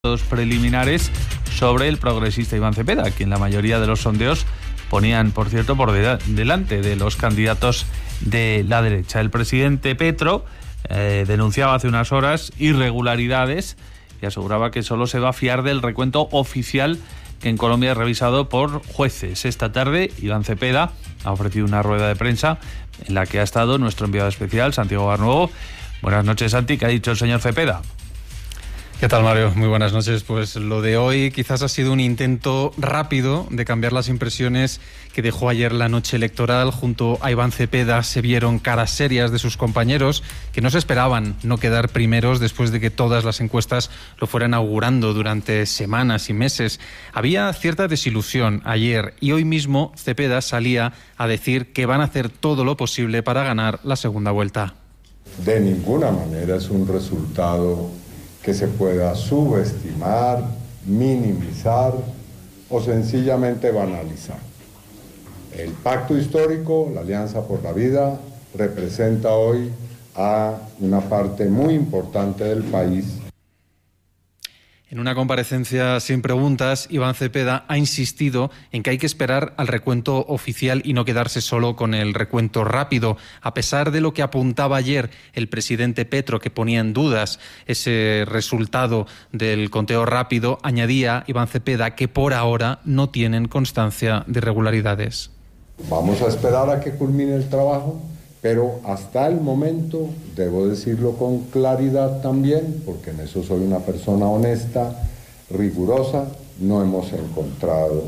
preliminares sobre el progresista Iván Cepeda, a quien la mayoría de los sondeos ponían, por cierto, por delante de los candidatos de la derecha. El presidente Petro denunciaba hace unas horas irregularidades y aseguraba que solo se va a fiar del recuento oficial que en Colombia es revisado por jueces. Esta tarde, Iván Cepeda ha ofrecido una rueda de prensa en la que ha estado nuestro enviado especial, Santiago Barnuevo. Buenas noches, Santi. ¿Qué ha dicho el señor Cepeda? ¿Qué tal, Mario? Muy buenas noches. Pues lo de hoy quizás ha sido un intento rápido de cambiar las impresiones que dejó ayer la noche electoral. Junto a Iván Cepeda se vieron caras serias de sus compañeros que no se esperaban no quedar primeros después de que todas las encuestas lo fueran augurando durante semanas y meses. Había cierta desilusión ayer y hoy mismo Cepeda salía a decir que van a hacer todo lo posible para ganar la segunda vuelta. De ninguna manera es un resultado que se pueda subestimar, minimizar o sencillamente banalizar. El pacto histórico, la Alianza por la Vida, representa hoy a una parte muy importante del país. En una comparecencia sin preguntas, Iván Cepeda ha insistido en que hay que esperar al recuento oficial y no quedarse solo con el recuento rápido. A pesar de lo que apuntaba ayer el presidente Petro, que ponía en dudas ese resultado del conteo rápido, añadía Iván Cepeda que por ahora no tienen constancia de irregularidades. Vamos a esperar a que culmine el trabajo, pero hasta el momento, debo decirlo con claridad también, porque en eso soy una persona honesta, rigurosa, no hemos encontrado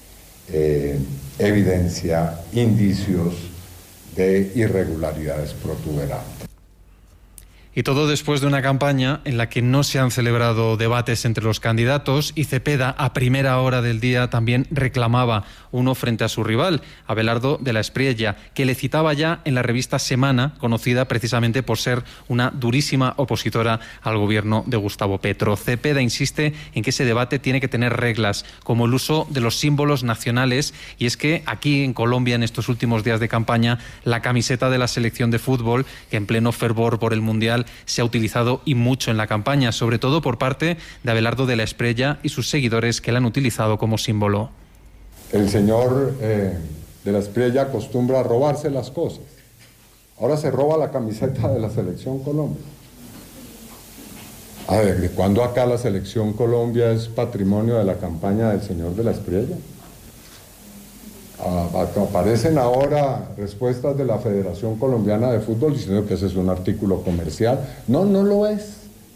evidencia, indicios de irregularidades protuberantes. Y todo después de una campaña en la que no se han celebrado debates entre los candidatos y Cepeda a primera hora del día también reclamaba uno frente a su rival, Abelardo de la Espriella, que le citaba ya en la revista Semana, conocida precisamente por ser una durísima opositora al gobierno de Gustavo Petro. Cepeda insiste en que ese debate tiene que tener reglas, como el uso de los símbolos nacionales, y es que aquí en Colombia, en estos últimos días de campaña, la camiseta de la selección de fútbol, que en pleno fervor por el Mundial se ha utilizado y mucho en la campaña, sobre todo por parte de Abelardo de la Espriella y sus seguidores que la han utilizado como símbolo. El señor de la Espriella acostumbra a robarse las cosas. Ahora se roba la camiseta de la Selección Colombia. A ver, ¿de cuándo acá la Selección Colombia es patrimonio de la campaña del señor de la Espriella? Aparecen ahora respuestas de la Federación Colombiana de Fútbol diciendo que ese es un artículo comercial. No, no lo es.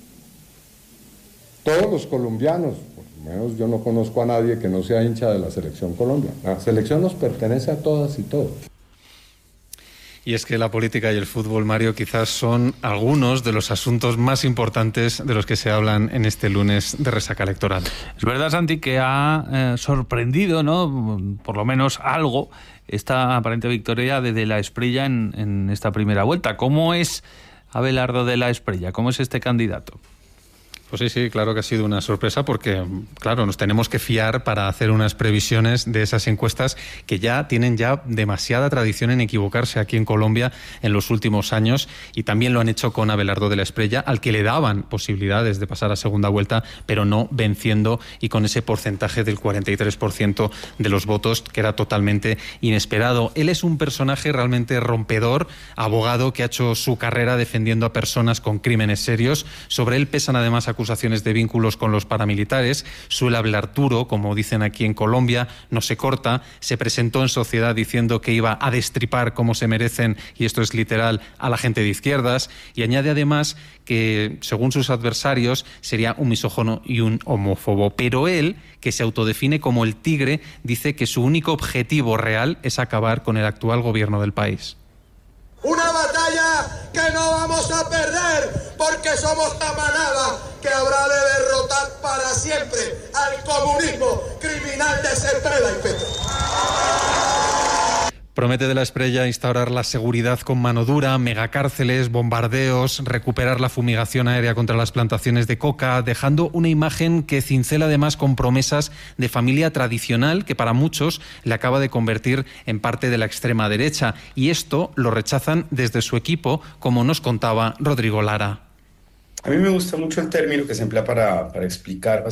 Todos los colombianos, por lo menos yo no conozco a nadie que no sea hincha de la Selección Colombia. La selección nos pertenece a todas y todos. Y es que la política y el fútbol, Mario, quizás son algunos de los asuntos más importantes de los que se hablan en este lunes de resaca electoral. Es verdad, Santi, que ha sorprendido, ¿no?, por lo menos algo, esta aparente victoria de la Espriella en esta primera vuelta. ¿Cómo es Abelardo de la Espriella? ¿Cómo es este candidato? Pues sí, claro que ha sido una sorpresa porque, claro, nos tenemos que fiar para hacer unas previsiones de esas encuestas que ya tienen demasiada tradición en equivocarse aquí en Colombia en los últimos años, y también lo han hecho con Abelardo de la Espriella, al que le daban posibilidades de pasar a segunda vuelta, pero no venciendo y con ese porcentaje del 43% de los votos, que era totalmente inesperado. Él es un personaje realmente rompedor, abogado que ha hecho su carrera defendiendo a personas con crímenes serios. Sobre él pesan además acusaciones de vínculos con los paramilitares. Suele hablar duro, como dicen aquí en Colombia, no se corta. Se presentó en sociedad diciendo que iba a destripar como se merecen, y esto es literal, a la gente de izquierdas, y añade además que, según sus adversarios, sería un misógino y un homófobo. Pero él, que se autodefine como el tigre, dice que su único objetivo real es acabar con el actual gobierno del país. Una batalla que no vamos a perder, porque somos la manada que habrá de derrotar para siempre al comunismo criminal de Cepeda y Petro. Promete de la Espriella instaurar la seguridad con mano dura, megacárceles, bombardeos, recuperar la fumigación aérea contra las plantaciones de coca, dejando una imagen que cincela además con promesas de familia tradicional que para muchos le acaba de convertir en parte de la extrema derecha. Y esto lo rechazan desde su equipo, como nos contaba Rodrigo Lara. A mí me gusta mucho el término que se emplea para explicar